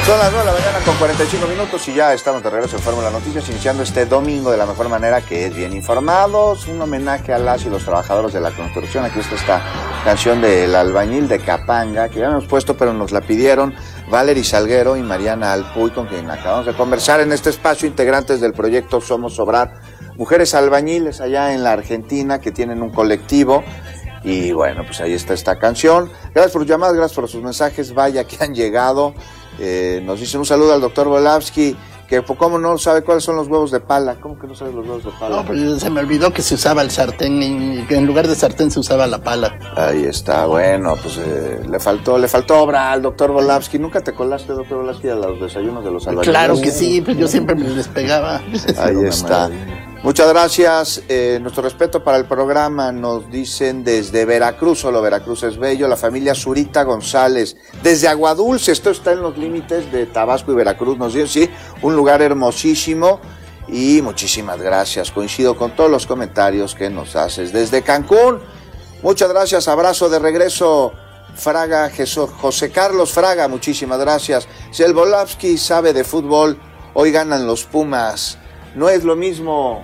Son las 9 de la mañana con 45 minutos y ya estamos de regreso en Fórmula Noticias, iniciando este domingo de la mejor manera, que es bien informados, un homenaje a las y los trabajadores de la construcción. Aquí está esta canción del albañil de Capanga, que ya hemos puesto, pero nos la pidieron Valery Salguero y Mariana Alpuy, con quien acabamos de conversar en este espacio, integrantes del proyecto Somos Obrar, mujeres albañiles allá en la Argentina, que tienen un colectivo. Y bueno, pues ahí está esta canción. Gracias por sus llamadas, gracias por sus mensajes, vaya que han llegado. Nos dicen un saludo al doctor Volavsky, que cómo no sabe cuáles son los huevos de pala. ¿Cómo que no sabe los huevos de pala? No, pues se me olvidó que se usaba el sartén, y que en lugar de sartén se usaba la pala. Ahí está, bueno, pues le faltó obra al doctor Volavsky. ¿Nunca te colaste, doctor Volavsky, a los desayunos de los albañiles? Claro que sí, pues yo siempre me les pegaba. Ahí está. Muchas gracias, nuestro respeto para el programa, nos dicen desde Veracruz, solo Veracruz es bello, la familia Zurita González, desde Aguadulce, esto está en los límites de Tabasco y Veracruz, nos dicen, sí, un lugar hermosísimo, y muchísimas gracias, coincido con todos los comentarios que nos haces. Desde Cancún, muchas gracias, abrazo de regreso, Fraga, José Carlos Fraga, muchísimas gracias. Si el Volavsky sabe de fútbol, hoy ganan los Pumas. No es lo mismo,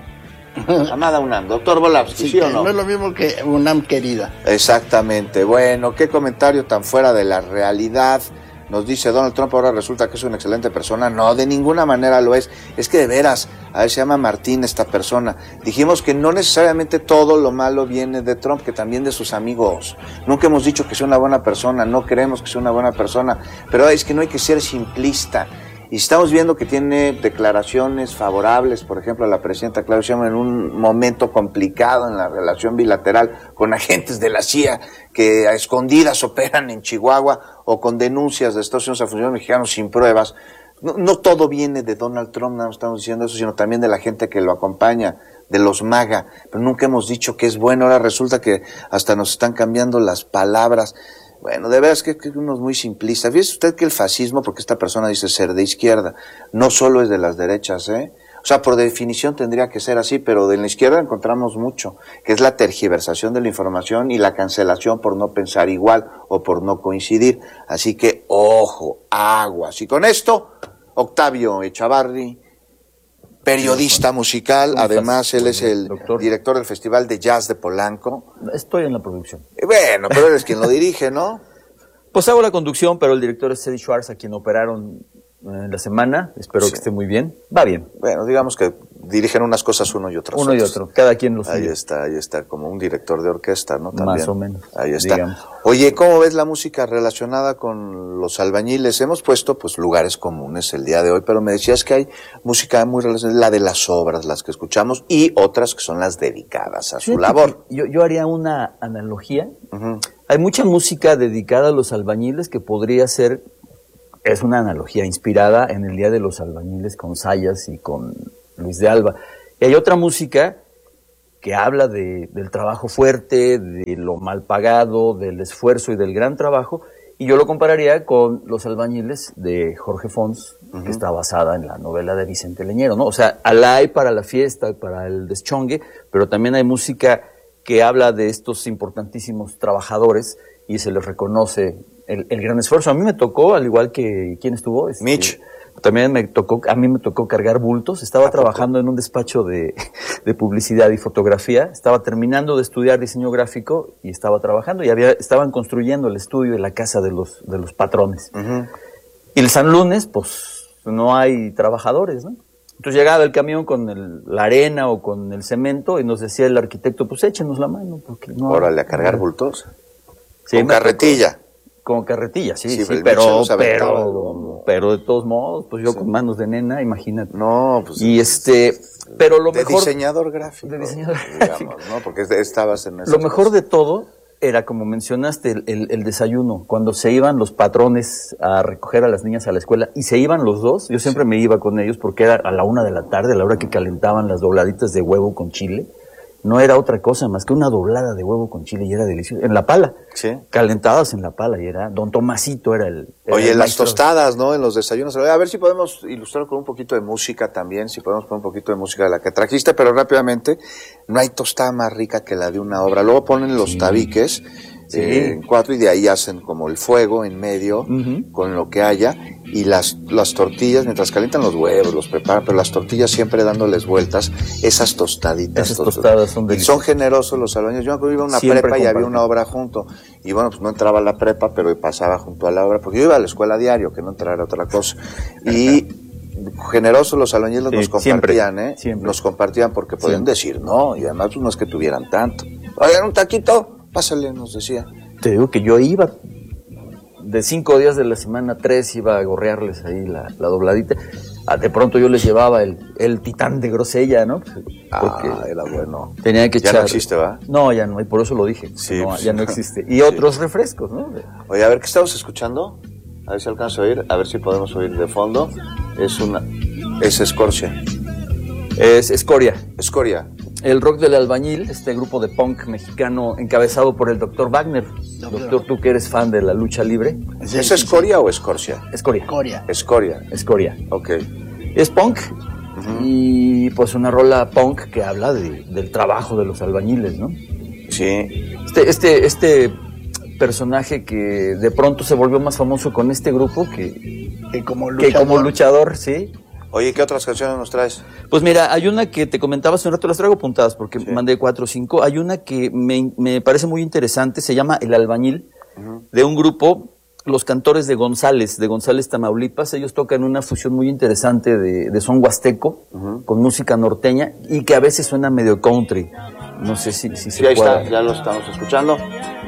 amada UNAM, doctor Volavsky, ¿sí o no? No es lo mismo que UNAM querida. Exactamente, bueno, qué comentario tan fuera de la realidad. Nos dice Donald Trump, ahora resulta que es una excelente persona. No, de ninguna manera lo es. Es que de veras, a ver, se llama Martín esta persona. Dijimos que no necesariamente todo lo malo viene de Trump, que también de sus amigos. Nunca hemos dicho que sea una buena persona, no queremos que sea una buena persona, pero es que no hay que ser simplista. Y estamos viendo que tiene declaraciones favorables, por ejemplo, a la presidenta Claudia Sheinbaum en un momento complicado en la relación bilateral con agentes de la CIA que a escondidas operan en Chihuahua, o con denuncias de Estados Unidos a funcionarios mexicanos sin pruebas. No todo viene de Donald Trump, no estamos diciendo eso, sino también de la gente que lo acompaña, de los MAGA. Pero nunca hemos dicho que es bueno, ahora resulta que hasta nos están cambiando las palabras. Bueno, de veras que uno es muy simplista. Fíjese usted que el fascismo, porque esta persona dice ser de izquierda, no solo es de las derechas, ¿eh? O sea, por definición tendría que ser así, pero de la izquierda encontramos mucho, que es la tergiversación de la información y la cancelación por no pensar igual o por no coincidir. Así que, ojo, aguas. Y con esto, Octavio Echavarri, periodista musical, además él es el director del Festival de Jazz de Polanco. Estoy en la producción. Bueno, pero eres quien lo dirige, ¿no? Pues hago la conducción, pero el director es Teddy Schwartz, a quien operaron en la semana. Espero que esté muy bien. Va bien. Bueno, digamos que dirigen unas cosas uno y otras. Uno y otro, cada quien lo suyo. Ahí está, como un director de orquesta, ¿no? También. Más o menos. Ahí está. Digamos. Oye, ¿cómo ves la música relacionada con los albañiles? Hemos puesto, pues, lugares comunes el día de hoy, pero me decías que hay música muy relacionada, la de las obras, las que escuchamos, y otras que son las dedicadas a su labor. Yo haría una analogía. Uh-huh. Hay mucha música dedicada a los albañiles que podría ser, es una analogía inspirada en el Día de los Albañiles con Sayas y con Luis de Alba. Y hay otra música que habla del trabajo fuerte, de lo mal pagado, del esfuerzo y del gran trabajo, y yo lo compararía con Los albañiles de Jorge Fons, uh-huh, que está basada en la novela de Vicente Leñero, ¿no? O sea, la hay para la fiesta, para el deschongue, pero también hay música que habla de estos importantísimos trabajadores y se les reconoce el gran esfuerzo. A mí me tocó, al igual que ¿quién estuvo? Mitch. También a mí me tocó cargar bultos. Estaba trabajando en un despacho de publicidad y fotografía. Estaba terminando de estudiar diseño gráfico y estaba trabajando y estaban construyendo el estudio y la casa de los patrones. Uh-huh. Y el San Lunes, pues, no hay trabajadores, ¿no? Entonces llegaba el camión con la arena o con el cemento y nos decía el arquitecto, pues échenos la mano. Porque no. Órale, a cargar bultos. Sí, con carretilla. Con carretilla, sí, pero de todos modos, pues yo con manos de nena, imagínate. No, pues. Y pero lo mejor. Diseñador gráfico. De diseñador gráfico. Digamos, ¿no? Porque estabas en eso. Lo mejor de todo era, como mencionaste, el desayuno. Cuando se iban los patrones a recoger a las niñas a la escuela, y se iban los dos, yo siempre me iba con ellos porque era a la 1 de la tarde, a la hora que calentaban las dobladitas de huevo con chile. No era otra cosa más que una doblada de huevo con chile y era delicioso. En la pala. Sí. Calentadas en la pala y era... Don Tomasito era el... Oye, las tostadas, ¿no? En los desayunos. A ver si podemos ilustrar con un poquito de música también, si podemos poner un poquito de música de la que trajiste, pero rápidamente, no hay tostada más rica que la de una obra. Luego ponen los tabiques Sí. En 4, y de ahí hacen como el fuego en medio con lo que haya, y las tortillas, mientras calientan los huevos, los preparan, pero las tortillas siempre dándoles vueltas, esas tostaditas. Esas tostadas son y deliciosas. son generosos los albañiles. Yo me acuerdo, iba a una Siempre prepa y había comparten. una obra junto, y bueno, pues no entraba a la prepa, pero pasaba junto a la obra, porque yo iba a la escuela diario, que no entrara otra cosa, y generosos los albañiles Sí, nos compartían, siempre, siempre. nos compartían porque podían Siempre. decir no, y además pues, no es que tuvieran tanto. Oigan, un taquito, pásale, nos decía. Te digo que yo iba, de 5 días de la semana, 3 iba a gorrearles ahí la dobladita. De pronto yo les llevaba el titán de grosella, ¿no? Porque Era bueno. tenía que Ya echar... no existe, ¿va? No, ya no, y por eso lo dije. Sí, no, pues, ya no existe. Y otros refrescos, ¿no? Oye, a ver, ¿qué estamos escuchando? A ver si alcanzo a oír, a ver si podemos oír de fondo. Es Escorcia. Es Escoria. Escoria. El rock del albañil, este grupo de punk mexicano encabezado por el Dr. Wagner. Doctor, tú que eres fan de la lucha libre. Sí, ¿Es sí, Escoria o Escorcia? Escoria. Coria. Escoria. Escoria. Ok. Es punk y pues una rola punk que habla del trabajo de los albañiles, ¿no? Sí. Este personaje que de pronto se volvió más famoso con este grupo Que como que luchador. como luchador, ¿sí? Oye, ¿qué otras canciones nos traes? Pues mira, hay una que te comentaba hace un rato, las traigo apuntadas porque mandé 4 o 5. Hay una que me parece muy interesante, se llama El Albañil, de un grupo, Los Cantores de González, Tamaulipas. Ellos tocan una fusión muy interesante de son huasteco con música norteña y que a veces suena medio country. No sé si Sí, se ahí pueda. está, ya lo estamos escuchando.